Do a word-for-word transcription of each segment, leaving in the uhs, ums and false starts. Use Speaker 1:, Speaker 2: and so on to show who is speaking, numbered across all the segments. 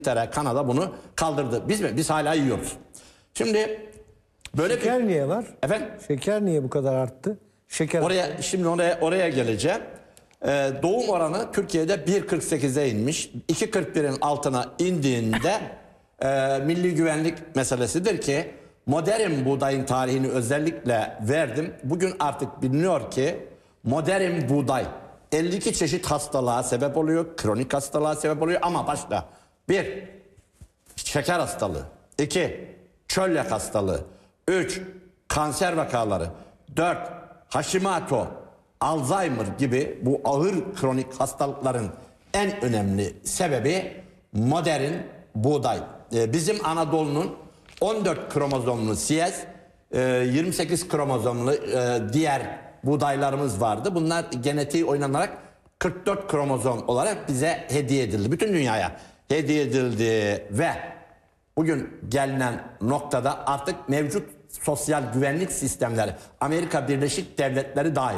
Speaker 1: İngiltere, Kanada bunu kaldırdı. Biz mi? Biz hala yiyoruz. Şimdi böyle
Speaker 2: Şeker
Speaker 1: bir...
Speaker 2: niye var?
Speaker 1: Efendim?
Speaker 2: Şeker niye bu kadar arttı? Şeker.
Speaker 1: Oraya şimdi oraya oraya geleceğim. Ee, doğum oranı Türkiye'de bir kırk sekize inmiş. iki kırk birin altına indiğinde e, milli güvenlik meselesidir ki modern buğdayın tarihini özellikle verdim. Bugün artık biliniyor ki modern buğday elli iki çeşit hastalığa sebep oluyor. Kronik hastalığa sebep oluyor ama başta bir şeker hastalığı, iki çölyak hastalığı, üç kanser vakaları, dört Hashimoto, Alzheimer gibi bu ağır kronik hastalıkların en önemli sebebi modern buğday. Ee, bizim Anadolu'nun on dört kromozomlu siyez, yirmi sekiz kromozomlu e, diğer buğdaylarımız vardı. Bunlar genetiği oynanarak kırk dört kromozom olarak bize hediye edildi. Bütün dünyaya hediye edildi ve bugün gelinen noktada artık mevcut sosyal güvenlik sistemleri, Amerika Birleşik Devletleri dahil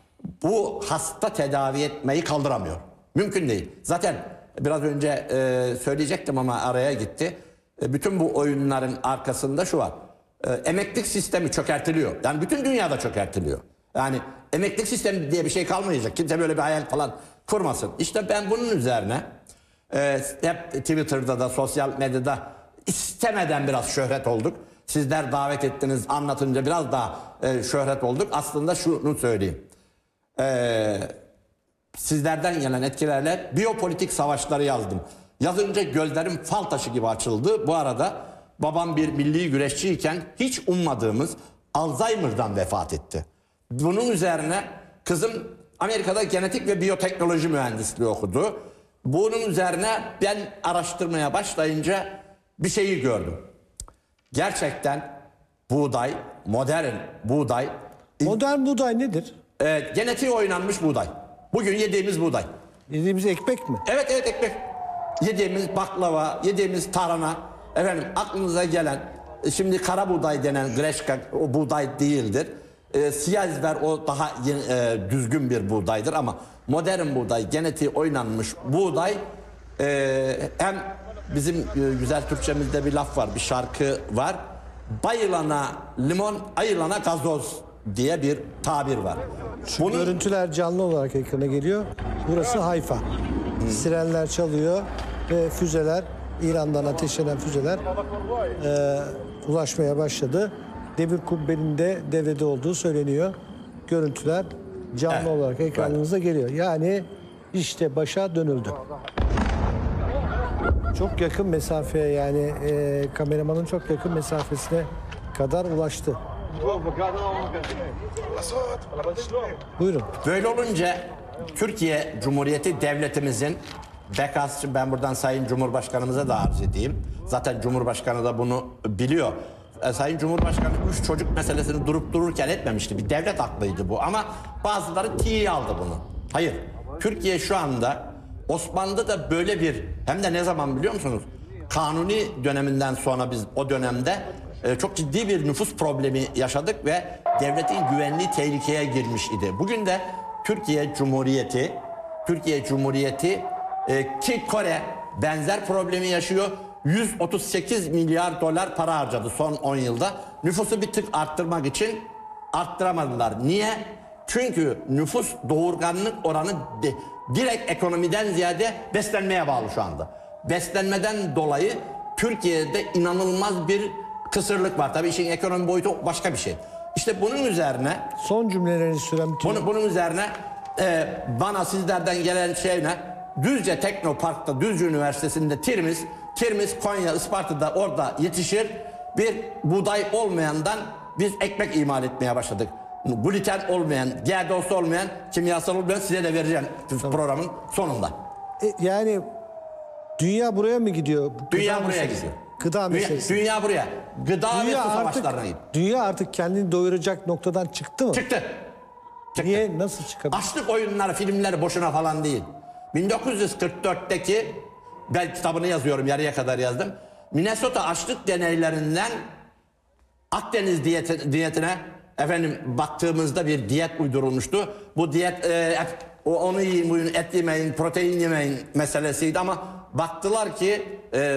Speaker 1: bu hasta tedavi etmeyi kaldıramıyor. Mümkün değil. Zaten biraz önce e, söyleyecektim ama araya gitti. E, bütün bu oyunların arkasında şu var. E, emeklilik sistemi çökertiliyor. Yani bütün dünyada çökertiliyor. Yani emeklilik sistemi diye bir şey kalmayacak. Kimse böyle bir hayal falan kurmasın. İşte ben bunun üzerine e, hep Twitter'da da sosyal medyada istemeden biraz şöhret olduk. Sizler davet ettiniz, anlatınca biraz daha e, şöhret olduk. Aslında şunu söyleyeyim. E, sizlerden gelen etkilerle biyopolitik savaşları yazdım. Yazınca gözlerim fal taşı gibi açıldı. Bu arada babam bir milli güreşçiyken hiç ummadığımız Alzheimer'dan vefat etti. Bunun üzerine kızım Amerika'da genetik ve biyoteknoloji mühendisliği okudu. Bunun üzerine ben araştırmaya başlayınca bir şeyi gördüm. Gerçekten buğday, modern buğday...
Speaker 2: Modern buğday nedir?
Speaker 1: Evet, genetiği oynanmış buğday. Bugün yediğimiz buğday.
Speaker 2: Yediğimiz ekmek mi?
Speaker 1: Evet evet ekmek. Yediğimiz baklava, yediğimiz tarhana. Efendim aklınıza gelen, şimdi kara buğday denen greşka o buğday değildir. E, siyazver o daha yeni, e, düzgün bir buğdaydır ama modern buğday, genetiği oynanmış buğday e, hem bizim e, güzel Türkçemizde bir laf var, bir şarkı var. Bayılana limon, ayılana gazoz diye bir tabir var.
Speaker 2: Bunun... Görüntüler canlı olarak ekrana geliyor. Burası Hayfa. Hmm. Sirenler çalıyor ve füzeler, İran'dan ateşlenen füzeler e, ulaşmaya başladı. Demir kubbenin de devrede olduğu söyleniyor. Görüntüler canlı evet, olarak ekranınıza evet. geliyor. Yani işte başa dönüldü. Çok yakın mesafeye yani e, kameramanın çok yakın mesafesine kadar ulaştı. Buyurun.
Speaker 1: Böyle olunca Türkiye Cumhuriyeti Devletimizin bekası, ben buradan Sayın Cumhurbaşkanımıza da arz edeyim. Zaten Cumhurbaşkanı da bunu biliyor. E, Sayın Cumhurbaşkanı üç çocuk meselesini durup dururken etmemişti. Bir devlet aklıydı bu ama bazıları tiye aldı bunu. Hayır. Türkiye şu anda Osmanlı'da da böyle bir, hem de ne zaman biliyor musunuz? Kanuni döneminden sonra biz o dönemde e, çok ciddi bir nüfus problemi yaşadık ve devletin güvenliği tehlikeye girmiş idi. Bugün de Türkiye Cumhuriyeti, Türkiye Cumhuriyeti e, ki Kore benzer problemi yaşıyor. yüz otuz sekiz milyar dolar para harcadı son on yılda. Nüfusu bir tık arttırmak için arttıramadılar. Niye? Çünkü nüfus doğurganlık oranı de, direkt ekonomiden ziyade beslenmeye bağlı şu anda. Beslenmeden dolayı Türkiye'de inanılmaz bir kısırlık var. Tabii işin ekonomi boyutu başka bir şey. İşte bunun üzerine...
Speaker 2: Son cümlelerini süren bütün...
Speaker 1: Bunun, bunun üzerine e, bana sizlerden gelen şey ne? Düzce Teknopark'ta, Düzce Üniversitesi'nde Tirmiz, Tirmiz, Konya, Isparta'da orada yetişir bir buğday olmayandan biz ekmek imal etmeye başladık. Gluten olmayan, G D O'su olmayan, kimyasal olmayan size de vereceğim tamam. programın sonunda.
Speaker 2: E, yani dünya buraya mı gidiyor?
Speaker 1: Dünya
Speaker 2: Gıda
Speaker 1: buraya
Speaker 2: meselesi.
Speaker 1: gidiyor.
Speaker 2: Gıda
Speaker 1: dünya,
Speaker 2: meselesi.
Speaker 1: Dünya buraya. Gıda
Speaker 2: dünya
Speaker 1: ve su
Speaker 2: artık,
Speaker 1: savaşlarına gidiyor.
Speaker 2: Dünya artık kendini doyuracak noktadan çıktı mı?
Speaker 1: Çıktı. Çıktı.
Speaker 2: Niye? Nasıl çıkabilir?
Speaker 1: Açlık oyunları, filmleri boşuna falan değil. bin dokuz yüz kırk dörtteki, ben kitabını yazıyorum, yarıya kadar yazdım. Minnesota açlık deneylerinden Akdeniz diyeti, diyetine efendim baktığımızda bir diyet uydurulmuştu. Bu diyet e, onu yiyin, bugün et yemeyin, protein yemeyin meselesiydi ama baktılar ki e,